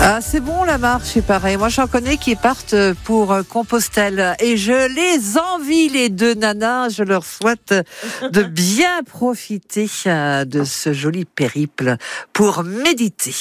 Ah, c'est bon la marche, il paraît. Moi, j'en connais qui partent pour Compostelle. Et je les envie, les deux nanas. Je leur souhaite de bien profiter de ce joli périple pour méditer.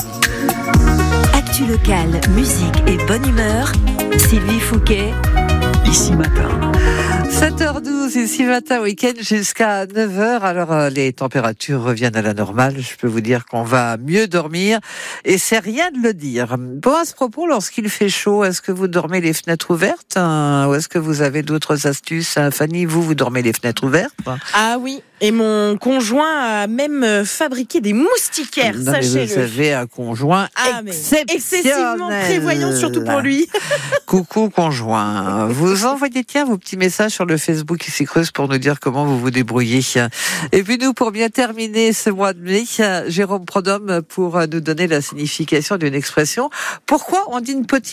Actu locale, musique et bonne humeur. Sylvie Fouquet. Ici matin. 7h12, ici matin, week-end jusqu'à 9h. Alors, les températures reviennent à la normale. Je peux vous dire qu'on va mieux dormir. Et c'est rien de le dire. Bon, à ce propos, lorsqu'il fait chaud, est-ce que vous dormez les fenêtres ouvertes, ou est-ce que vous avez d'autres astuces? Fanny, vous dormez les fenêtres ouvertes? Ah oui, et mon conjoint a même fabriqué des moustiquaires, Non, mais sachez-le. vous avez un conjoint Excessivement prévoyant, surtout pour lui. Coucou conjoint. Vous envoyez vos petits messages sur le Facebook Ici Creuse pour nous dire comment vous vous débrouillez. Et puis nous, pour bien terminer ce mois de mai, Jérôme Prodhomme pour nous donner la signification d'une expression. Pourquoi on dit une potiche ?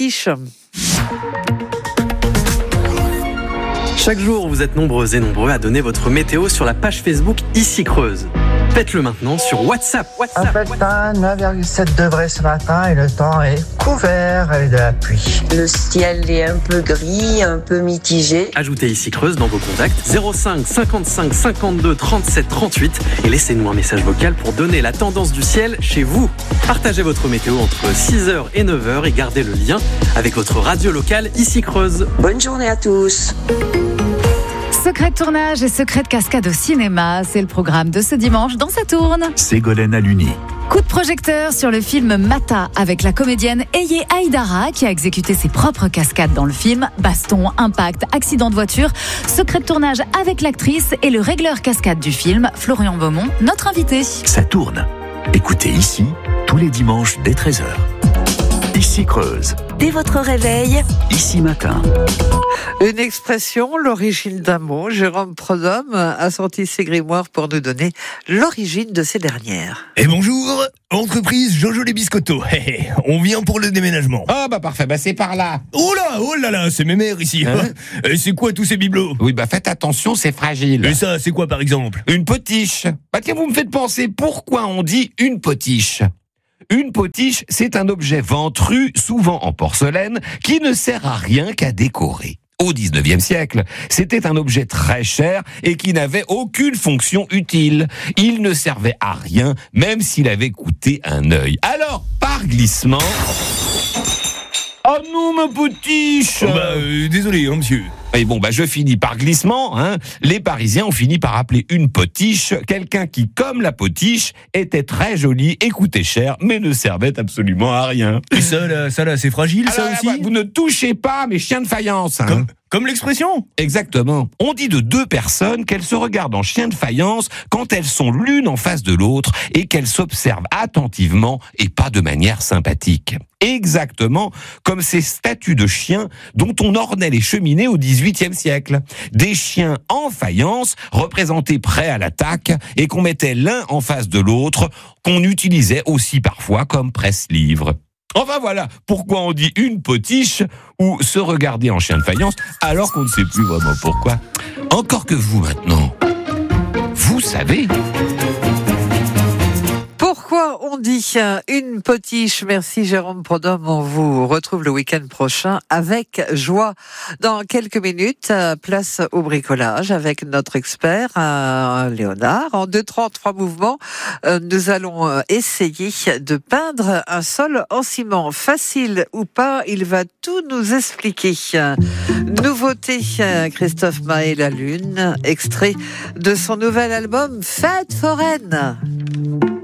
Chaque jour, vous êtes nombreux et nombreux à donner votre météo sur la page Facebook Ici Creuse. Faites-le maintenant sur WhatsApp. Un peu de temps, 9,7 degrés ce matin et le temps est couvert avec de la pluie. Le ciel est un peu gris, un peu mitigé. Ajoutez Ici Creuse dans vos contacts 05 55 52 37 38 et laissez-nous un message vocal pour donner la tendance du ciel chez vous. Partagez votre météo entre 6h et 9h et gardez le lien avec votre radio locale Ici Creuse. Bonne journée à tous. Secret de tournage et secret de cascade au cinéma, c'est le programme de ce dimanche dans Ça tourne. Ségolène Aluni. Coup de projecteur sur le film Mata avec la comédienne Eye Aïdara qui a exécuté ses propres cascades dans le film. Baston, impact, accident de voiture. Secret de tournage avec l'actrice et le régleur cascade du film, Florian Beaumont, notre invité. Ça tourne. Écoutez ici, tous les dimanches dès 13h. Ici Creuse. Dès votre réveil, Ici matin. Une expression, l'origine d'un mot. Jérôme Prodhomme a sorti ses grimoires pour nous donner l'origine de ces dernières. Et bonjour, entreprise Jojo les Biscottos. On vient pour le déménagement. Ah bah parfait, bah c'est par là. Oh là là, c'est mes mères ici. Et c'est quoi tous ces bibelots? Oui bah faites attention, c'est fragile. Et ça, c'est quoi par exemple? Une potiche. Bah tiens, vous me faites penser, pourquoi on dit une potiche? Une potiche, c'est un objet ventru, souvent en porcelaine, qui ne sert à rien qu'à décorer. Au 19e siècle, c'était un objet très cher et qui n'avait aucune fonction utile. Il ne servait à rien, même s'il avait coûté un œil. Alors, par glissement... Oh non, ma potiche! Désolé, monsieur. Et bon, je finis par glissement, Les Parisiens ont fini par appeler une potiche quelqu'un qui, comme la potiche, était très joli et coûtait cher, mais ne servait absolument à rien. Et ça là, c'est fragile, alors, ça aussi? Vous ne touchez pas mes chiens de faïence, Comme l'expression? Exactement. On dit de deux personnes qu'elles se regardent en chien de faïence quand elles sont l'une en face de l'autre et qu'elles s'observent attentivement et pas de manière sympathique. Exactement comme ces statues de chiens dont on ornait les cheminées au XVIIIe siècle. Des chiens en faïence, représentés prêts à l'attaque et qu'on mettait l'un en face de l'autre, qu'on utilisait aussi parfois comme presse-livres. Enfin voilà, pourquoi on dit une potiche ou se regarder en chien de faïence alors qu'on ne sait plus vraiment pourquoi. Encore que vous maintenant, vous savez... Pourquoi on dit une potiche? Merci Jérôme Prodhomme, on vous retrouve le week-end prochain avec joie. Dans quelques minutes, place au bricolage avec notre expert Léonard. En 2 temps, 3 mouvements, nous allons essayer de peindre un sol en ciment. Facile ou pas, il va tout nous expliquer. Nouveauté, Christophe Maé La Lune, extrait de son nouvel album Fête foraine.